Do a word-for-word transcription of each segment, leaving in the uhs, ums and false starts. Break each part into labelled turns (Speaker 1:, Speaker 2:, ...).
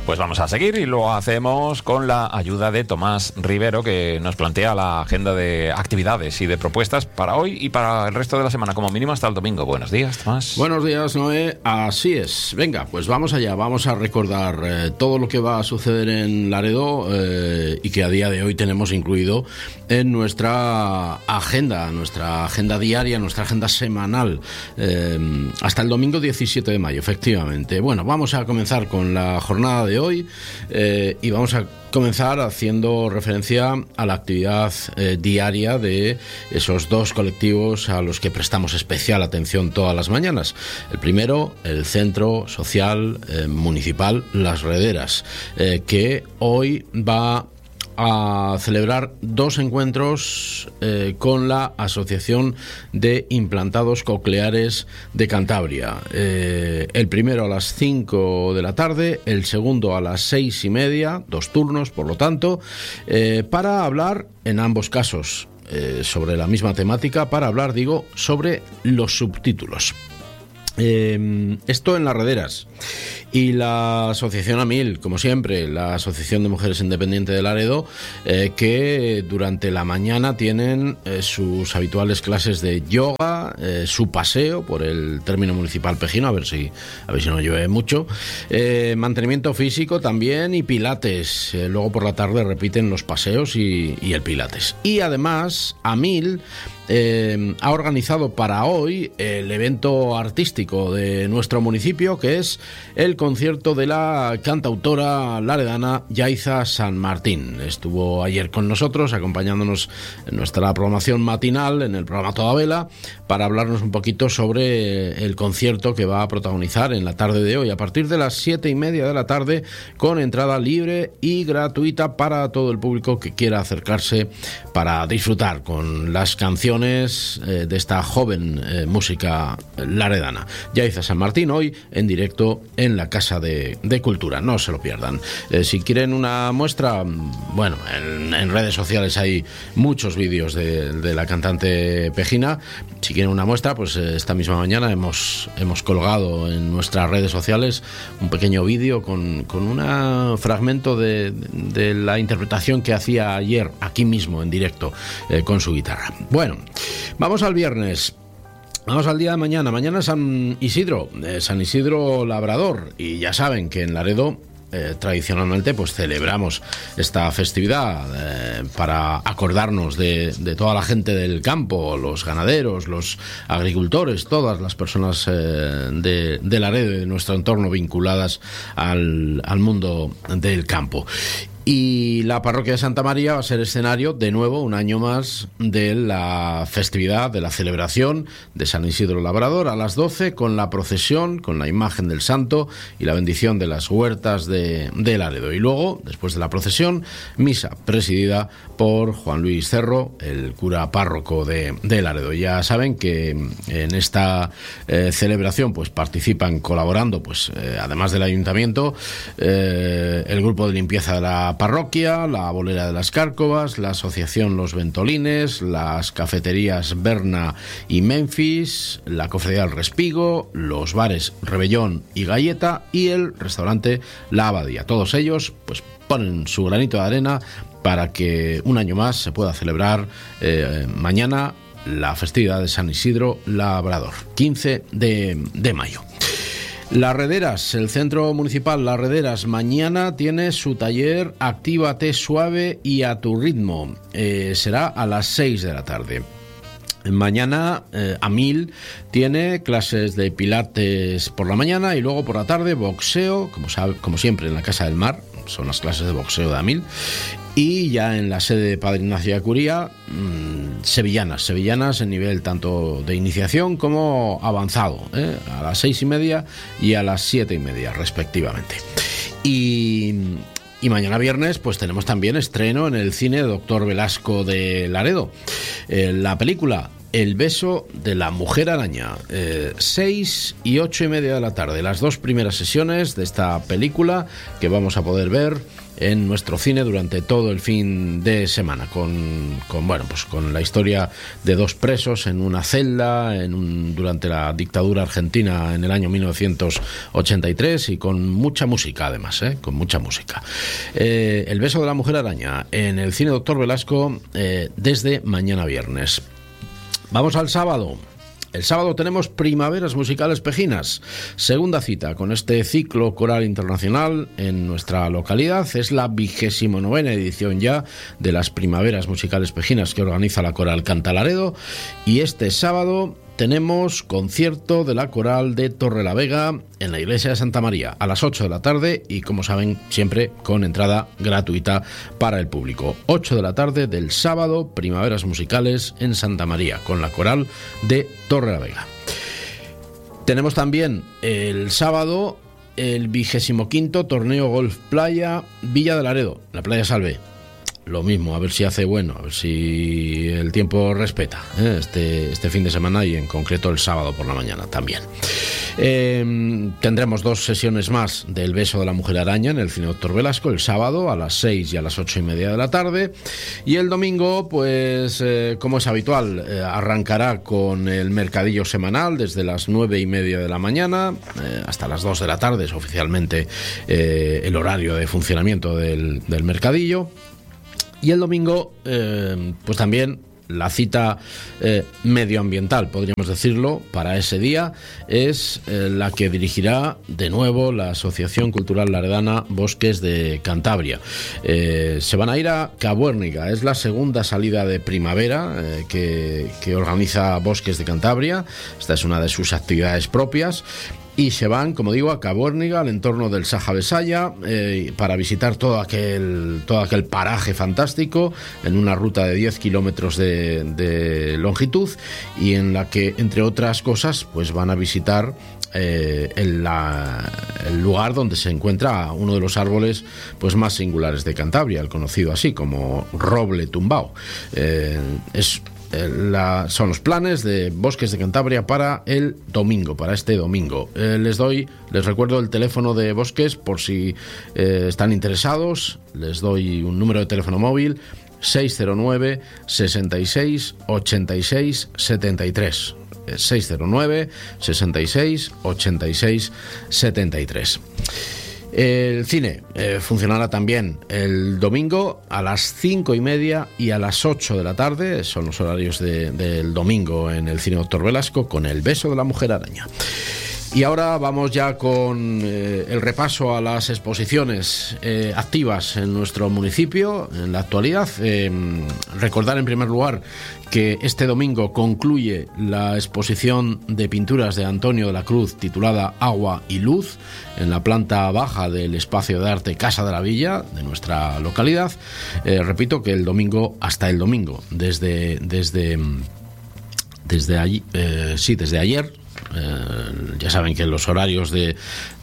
Speaker 1: Pues vamos a seguir y lo hacemos con la ayuda de Tomás Rivero, que nos plantea la agenda de actividades y de propuestas para hoy y para el resto de la semana, como mínimo hasta el domingo. Buenos días, Tomás.
Speaker 2: Buenos días, Noé. Así es. Venga, pues vamos allá. Vamos a recordar eh, todo lo que va a suceder en Laredo eh, y que a día de hoy tenemos incluido en nuestra agenda, nuestra agenda diaria, nuestra agenda semanal, eh, hasta el domingo diecisiete de mayo, efectivamente. Bueno, vamos a comenzar con la jornada de hoy eh, y vamos a comenzar haciendo referencia a la actividad eh, diaria de esos dos colectivos a los que prestamos especial atención todas las mañanas. El primero, el Centro Social eh, Municipal Las Rederas, eh, que hoy va a celebrar dos encuentros eh, con la Asociación de Implantados Cocleares de Cantabria. Eh, el primero a las cinco de la tarde, el segundo a las seis y media, dos turnos, por lo tanto, eh, para hablar en ambos casos eh, sobre la misma temática, para hablar, digo, sobre los subtítulos. Eh, esto en Las Rederas. Y la Asociación AMIL, como siempre, la Asociación de Mujeres Independientes de Laredo, eh, que durante la mañana tienen eh, sus habituales clases de yoga, eh, su paseo por el término municipal pejino, a ver si, a ver si no llueve mucho, eh, mantenimiento físico también y pilates. Eh, luego por la tarde repiten los paseos y, y el pilates. Y además, AMIL Eh, ha organizado para hoy el evento artístico de nuestro municipio, que es el concierto de la cantautora laredana Yaiza San Martín. Estuvo ayer con nosotros, acompañándonos en nuestra programación matinal, en el programa Toda Vela, para hablarnos un poquito sobre el concierto que va a protagonizar en la tarde de hoy, a partir de las siete y media de la tarde, con entrada libre y gratuita para todo el público que quiera acercarse para disfrutar con las canciones de esta joven eh, música laredana. Yaiza San Martín hoy en directo en la Casa de, de Cultura, no se lo pierdan. Eh, si quieren una muestra, bueno, en, en redes sociales hay muchos vídeos de, de la cantante pejina. Si quieren una muestra, pues eh, esta misma mañana hemos, hemos colgado en nuestras redes sociales un pequeño vídeo con, con un fragmento de, de la interpretación que hacía ayer aquí mismo en directo eh, con su guitarra. Bueno, vamos al viernes. Vamos al día de mañana. Mañana es San Isidro, eh, San Isidro Labrador. Y ya saben que en Laredo eh, tradicionalmente pues celebramos esta festividad eh, para acordarnos de, de toda la gente del campo, los ganaderos, los agricultores, todas las personas eh, de, de Laredo y de nuestro entorno vinculadas al, al mundo del campo. Y la parroquia de Santa María va a ser escenario, de nuevo, un año más, de la festividad, de la celebración de San Isidro Labrador a las doce, con la procesión, con la imagen del santo y la bendición de las huertas de, de Laredo. Y luego, después de la procesión, misa presidida por Juan Luis Cerro, el cura párroco de, de Laredo. Ya saben que en esta eh, celebración pues participan colaborando, pues eh, además del ayuntamiento, eh, el grupo de limpieza de la parroquia, la Bolera de las Cárcovas, la Asociación Los Ventolines, las cafeterías Berna y Memphis, la Cofradía del Respigo, los bares Rebellón y Galleta y el restaurante La Abadía. Todos ellos pues ponen su granito de arena para que un año más se pueda celebrar eh, mañana la festividad de San Isidro Labrador, quince de mayo. Las Rederas, el Centro Municipal Las Rederas, mañana tiene su taller Actívate Suave y a tu ritmo. Eh, será a las seis de la tarde. Mañana eh, AMIL tiene clases de pilates por la mañana y luego por la tarde boxeo, como, sabe, como siempre en la Casa del Mar, son las clases de boxeo de AMIL. Y ya en la sede de Padre Ignacio de Acuría, mmm, sevillanas, sevillanas en nivel tanto de iniciación como avanzado, ¿eh? a las seis y media y a las siete y media respectivamente. Y, y mañana viernes pues tenemos también estreno en el cine de Doctor Velasco de Laredo. Eh, la película El beso de la mujer araña, eh, seis y ocho y media de la tarde, las dos primeras sesiones de esta película que vamos a poder ver en nuestro cine durante todo el fin de semana, con, con bueno, pues con la historia de dos presos en una celda en un, durante la dictadura argentina en el año mil novecientos ochenta y tres, y con mucha música además, ¿eh? con mucha música. Eh, El beso de la mujer araña en el cine Doctor Velasco eh, desde mañana viernes. Vamos al sábado. El sábado tenemos Primaveras Musicales Pejinas, segunda cita con este ciclo coral internacional en nuestra localidad. Es la vigésimo novena edición ya de las Primaveras Musicales Pejinas que organiza la Coral Cantalaredo, y este sábado tenemos concierto de la Coral de Torrelavega en la iglesia de Santa María a las ocho de la tarde, y como saben siempre con entrada gratuita para el público. ocho de la tarde del sábado, Primaveras Musicales en Santa María con la Coral de Torrelavega. Tenemos también el sábado el vigésimo quinto torneo Golf Playa Villa de Laredo, la Playa Salve. Lo mismo, a ver si hace bueno, a ver si el tiempo respeta ¿eh? este, este fin de semana, y en concreto el sábado por la mañana también. Eh, tendremos dos sesiones más del beso de la mujer araña en el cine Doctor Velasco, el sábado a las seis y a las ocho y media de la tarde, y el domingo, pues eh, como es habitual, eh, arrancará con el mercadillo semanal desde las nueve y media de la mañana eh, hasta las dos de la tarde, es oficialmente eh, el horario de funcionamiento del, del mercadillo. Y el domingo, eh, pues también la cita eh, medioambiental, podríamos decirlo, para ese día es eh, la que dirigirá de nuevo la Asociación Cultural Laredana Bosques de Cantabria. Eh, se van a ir a Cabuérniga, es la segunda salida de primavera eh, que, que organiza Bosques de Cantabria. Esta es una de sus actividades propias. Y se van, como digo, a Cabuérniga, al entorno del Saja Besaya, eh, para visitar todo aquel, todo aquel paraje fantástico en una ruta de diez kilómetros de, de longitud, y en la que, entre otras cosas, pues van a visitar eh, el, la, el lugar donde se encuentra uno de los árboles pues más singulares de Cantabria, el conocido así como roble tumbao. Eh, es La, son los planes de Bosques de Cantabria para el domingo, para este domingo. Eh, les doy, les recuerdo el teléfono de Bosques por si eh, están interesados. Les doy un número de teléfono móvil: seis cero nueve, sesenta y seis, ochenta y seis, setenta y tres. seis cero nueve, sesenta y seis, ochenta y seis, setenta y tres. El cine eh, funcionará también el domingo a las cinco y media y a las ocho de la tarde, son los horarios de, del domingo en el cine Doctor Velasco, con El beso de la mujer araña. Y ahora vamos ya con eh, el repaso a las exposiciones eh, activas en nuestro municipio en la actualidad. Eh, recordar en primer lugar que este domingo concluye la exposición de pinturas de Antonio de la Cruz titulada Agua y Luz en la planta baja del espacio de arte Casa de la Villa de nuestra localidad. Eh, repito que el domingo, hasta el domingo, desde, desde, desde, allí, eh, sí, desde ayer. Eh, ya saben que los horarios de,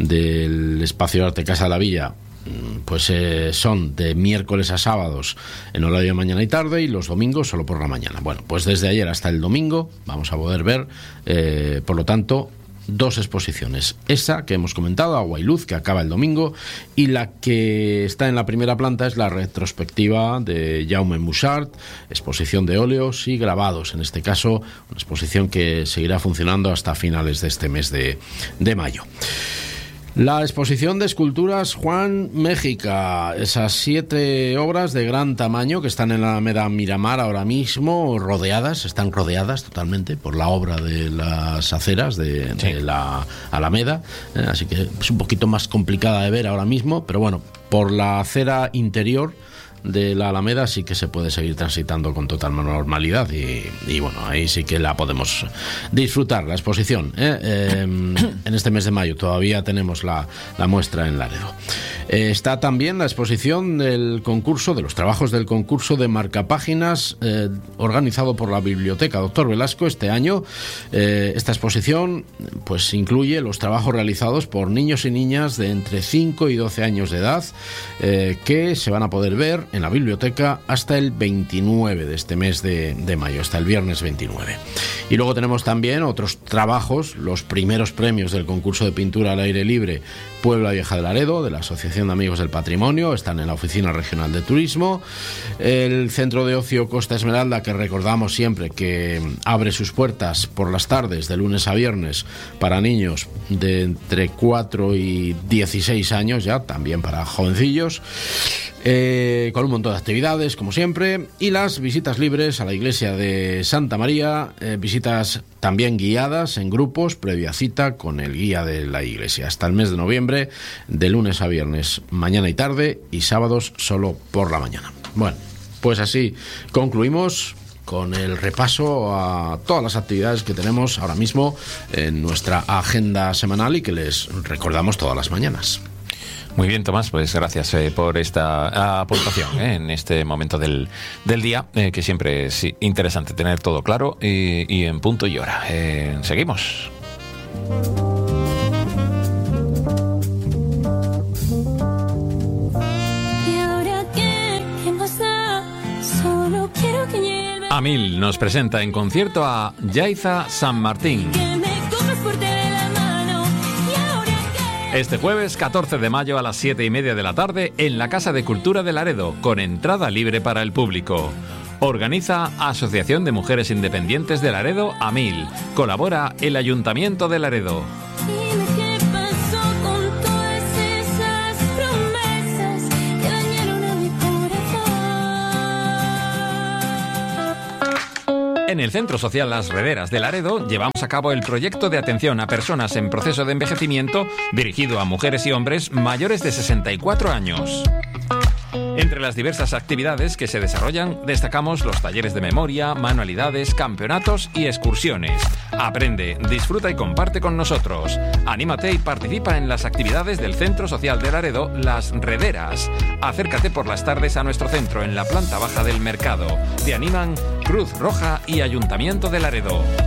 Speaker 2: del espacio de arte Casa de la Villa pues eh, son de miércoles a sábados en horario de mañana y tarde, y los domingos solo por la mañana. Bueno, pues desde ayer hasta el domingo vamos a poder ver, eh, por lo tanto, dos exposiciones. Esa que hemos comentado, Agua y Luz, que acaba el domingo, y la que está en la primera planta es la retrospectiva de Jaume Mussart, exposición de óleos y grabados, en este caso una exposición que seguirá funcionando hasta finales de este mes de, de mayo. La exposición de esculturas Juan Méxica, esas siete obras de gran tamaño que están en la Alameda Miramar ahora mismo, rodeadas, están rodeadas totalmente por la obra de las aceras de, sí. de la Alameda, eh, así que es un poquito más complicada de ver ahora mismo, pero bueno, por la acera interior de la Alameda sí que se puede seguir transitando con total normalidad, y, y bueno, ahí sí que la podemos disfrutar, la exposición, ¿eh? Eh, en este mes de mayo todavía tenemos la, la muestra en Laredo. Eh, está también la exposición del concurso, de los trabajos del concurso de marcapáginas eh, organizado por la Biblioteca Doctor Velasco este año. Eh, esta exposición pues incluye los trabajos realizados por niños y niñas de entre cinco y doce años de edad, eh, que se van a poder ver en la biblioteca hasta el veintinueve de este mes de, de mayo, hasta el viernes veintinueve. Y luego tenemos también otros trabajos, los primeros premios del concurso de pintura al aire libre Puebla Vieja de Laredo, de la Asociación de Amigos del Patrimonio, están en la Oficina Regional de Turismo. El Centro de Ocio Costa Esmeralda, que recordamos siempre que abre sus puertas por las tardes, de lunes a viernes, para niños de entre cuatro y dieciséis años, ya también para jovencillos, eh, con un montón de actividades, como siempre, y las visitas libres a la iglesia de Santa María, eh, visitas también guiadas en grupos, previa cita con el guía de la iglesia, hasta el mes de noviembre, de lunes a viernes, mañana y tarde, y sábados solo por la mañana. Bueno, pues así concluimos con el repaso a todas las actividades que tenemos ahora mismo en nuestra agenda semanal y que les recordamos todas las mañanas.
Speaker 1: Muy bien, Tomás, pues gracias eh, por esta aportación eh, en este momento del, del día, eh, que siempre es interesante tener todo claro y, y en punto y hora. Eh, seguimos. Amil nos presenta en concierto a Yaiza San Martín. Este jueves catorce de mayo a las siete y media de la tarde en la Casa de Cultura de Laredo, con entrada libre para el público. Organiza Asociación de Mujeres Independientes de Laredo, Amil. Colabora el Ayuntamiento de Laredo. En el Centro Social Las Rederas de Laredo llevamos a cabo el proyecto de atención a personas en proceso de envejecimiento dirigido a mujeres y hombres mayores de sesenta y cuatro años. Entre las diversas actividades que se desarrollan destacamos los talleres de memoria, manualidades, campeonatos y excursiones. Aprende, disfruta y comparte con nosotros. Anímate y participa en las actividades del Centro Social de Laredo Las Rederas. Acércate por las tardes a nuestro centro en la planta baja del mercado. Te animan Cruz Roja y Ayuntamiento de Laredo.